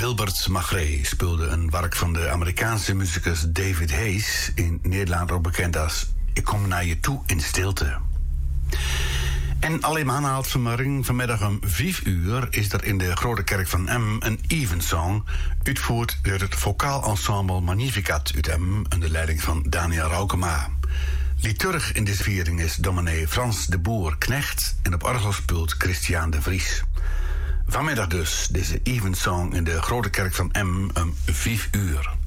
Gilbert Magret speelde een werk van de Amerikaanse muzikus David Hayes, in Nederland ook bekend als Ik kom naar je toe in stilte. En alleen maar haalt vanmiddag om 5 uur is er in de Grote Kerk van M een evensong, uitgevoerd door het vocaal ensemble Magnificat uit M onder leiding van Daniel Raukema. Liturg in deze viering is dominee Frans de Boer Knecht en op orgel speelt Christian de Vries. Vanmiddag dus deze evensong in de Grote Kerk van M om 5 uur.